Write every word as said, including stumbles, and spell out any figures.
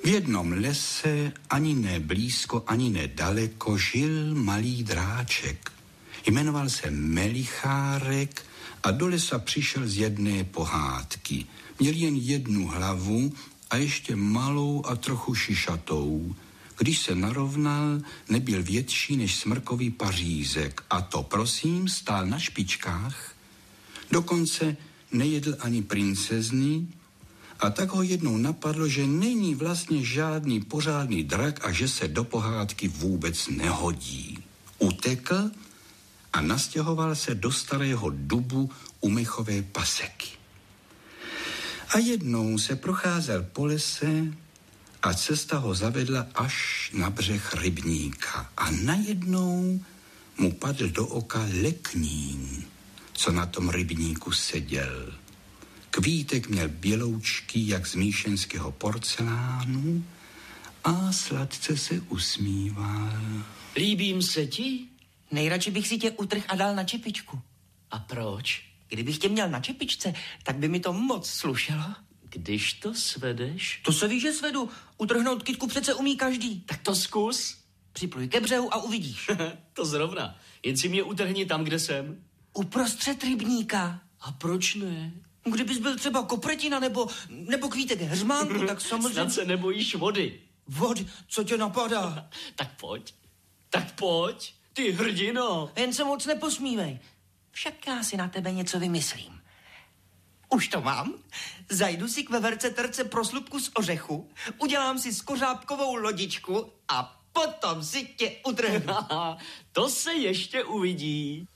V jednom lese, ani ne blízko, ani ne daleko, žil malý dráček. Jmenoval se Melichárek a do lesa přišel z jedné pohádky. Měl jen jednu hlavu a ještě malou a trochu šišatou. Když se narovnal, nebyl větší než smrkový pařízek a to, prosím, stál na špičkách. Dokonce nejedl ani princezny a tak ho jednou napadlo, že není vlastně žádný pořádný drak a že se do pohádky vůbec nehodí. Utekl a nastěhoval se do starého dubu u mechové paseky. A jednou se procházel po lese a cesta ho zavedla až na břeh rybníka. A najednou mu padl do oka leknín, co na tom rybníku seděl. Kvítek měl běloučky, jak z míšenského porcelánu a sladce se usmíval. Líbím se ti? Nejradši bych si tě utrhl a dal na čepičku. A proč? Kdybych tě měl na čepičce, tak by mi to moc slušelo. Když to svedeš? To se ví, že svedu. Utrhnout kytku přece umí každý. Tak to zkus. Připluj ke břehu a uvidíš. To zrovna. Jen si mě utrhni tam, kde jsem. Uprostřed rybníka. A proč ne? Kdybys byl třeba kopretina nebo, nebo kvítek heřmánku, tak samozřejmě... Snad se nebojíš vody. Vody? Co tě napadá? Tak pojď. Tak pojď. Ty hrdino. Jen se moc neposmívej. Však já si na tebe něco vymyslím. Už to mám. Zajdu si k veverce terce proslupku z ořechu, udělám si skořápkovou lodičku a potom si tě utrhnu. To se ještě uvidí.